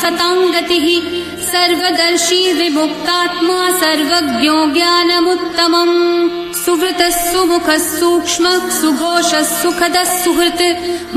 सताङ्गतिः सर्वदर्शी विमुक्तात्मा सर्वज्ञो ज्ञानमुत्तमम् सुवृतः सुमुखः सूक्ष्मः सुघोषः सुखदः सुहृत्